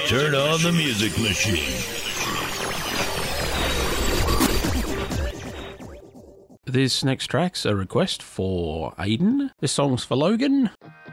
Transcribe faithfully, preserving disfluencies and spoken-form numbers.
turn on the music machine. This next track's a request for Aiden. This song's for Logan.